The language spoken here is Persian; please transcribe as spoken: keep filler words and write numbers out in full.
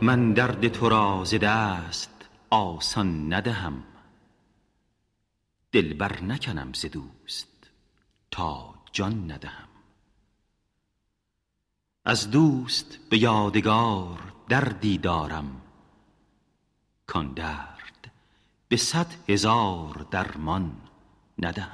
من درد تو را ز دست آسان ندهم، دل بر نکنم ز دوست تا جان ندهم. از دوست به یادگار دردی دارم، کان درد به صد هزار درمان ندهم.